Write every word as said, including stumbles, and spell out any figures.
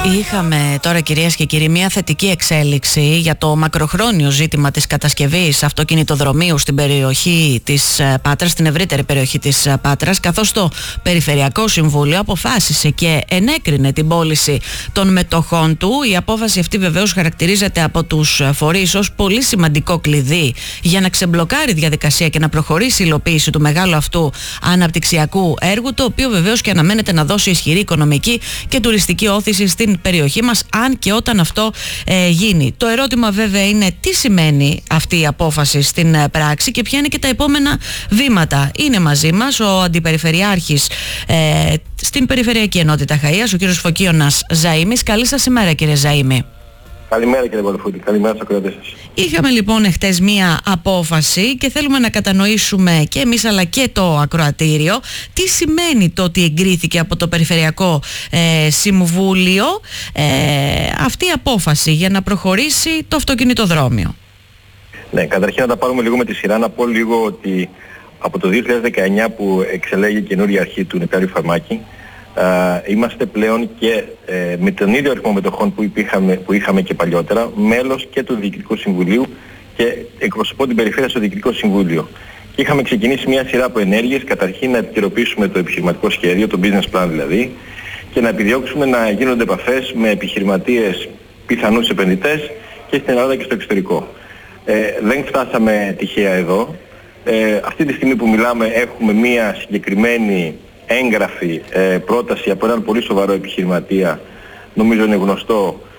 Είχαμε τώρα, κυρίες και κύριοι, μια θετική εξέλιξη για το μακροχρόνιο ζήτημα της κατασκευής αυτοκινητοδρομίου στην περιοχή της Πάτρας, στην ευρύτερη περιοχή της Πάτρας, καθώς το Περιφερειακό Συμβούλιο αποφάσισε και ενέκρινε την πώληση των μετοχών του. Η απόφαση αυτή βεβαίως χαρακτηρίζεται από τους φορείς ως πολύ σημαντικό κλειδί για να ξεμπλοκάρει διαδικασία και να προχωρήσει η υλοποίηση του μεγάλου αυτού αναπτυξιακού έργου, το οποίο βεβαίως και αναμένεται να δώσει ισχυρή οικονομική και τουριστική όθηση στην περιοχή μας, αν και όταν αυτό ε, γίνει. Το ερώτημα βέβαια είναι τι σημαίνει αυτή η απόφαση στην ε, πράξη και ποια είναι και τα επόμενα βήματα. Είναι μαζί μας ο Αντιπεριφερειάρχης ε, στην Περιφερειακή Ενότητα Χαΐας, ο κύριος Φωκίωνας Ζαΐμης. Καλή σας ημέρα, κύριε Ζαΐμη. Καλημέρα, κύριε Βαλφούτη. Καλημέρα στους ακροατές σας. Είχαμε λοιπόν εχθές μία απόφαση και θέλουμε να κατανοήσουμε και εμείς αλλά και το ακροατήριο τι σημαίνει το ότι εγκρίθηκε από το Περιφερειακό ε, Συμβούλιο ε, αυτή η απόφαση για να προχωρήσει το αυτοκινητοδρόμιο. Ναι, καταρχήν να τα πάρουμε λίγο με τη σειρά. Να πω λίγο ότι από το δύο χιλιάδες δεκαεννιά που εξελέγει η καινούργια αρχή του Νεκτάριου Φαρμάκη, Uh, είμαστε πλέον και uh, με τον ίδιο αριθμό μετοχών που, υπήρχαμε, που είχαμε και παλιότερα, μέλος και του Διοικητικού Συμβουλίου και εκπροσωπώ την Περιφέρεια στο Διοικητικό Συμβούλιο. Και είχαμε ξεκινήσει μια σειρά από ενέργειες, καταρχήν να επικαιροποιήσουμε το επιχειρηματικό σχέδιο, το business plan δηλαδή, και να επιδιώξουμε να γίνονται επαφές με επιχειρηματίες, πιθανούς επενδυτές και στην Ελλάδα και στο εξωτερικό. Ε, δεν φτάσαμε τυχαία εδώ. Ε, αυτή τη στιγμή που μιλάμε έχουμε μια συγκεκριμένη έγγραφη ε, πρόταση από έναν πολύ σοβαρό επιχειρηματία, νομίζω είναι γνωστό,